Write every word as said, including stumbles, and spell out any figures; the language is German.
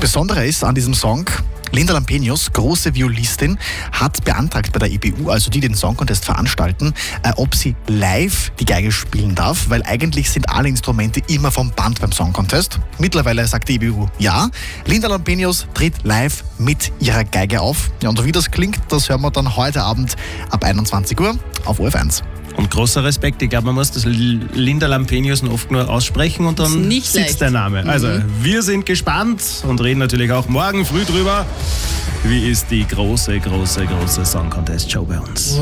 Besondere ist an diesem Song, Linda Lampenius, große Violistin, hat beantragt bei der E B U, also die den Song Contest veranstalten, äh, ob sie live die Geige spielen darf, weil eigentlich sind alle Instrumente immer vom Band beim Song Contest. Mittlerweile sagt die E B U ja. Linda Lampenius tritt live mit ihrer Geige auf. Ja, und wie das klingt, das hören wir dann heute Abend ab einundzwanzig Uhr auf O F eins. Und großer Respekt, ich glaube, man muss das Linda Lampenius oft nur aussprechen und dann nicht sitzt leicht. der Name. Mhm. Also wir sind gespannt und reden natürlich auch morgen früh drüber. Wie ist die große, große, große Song Contest Show bei uns?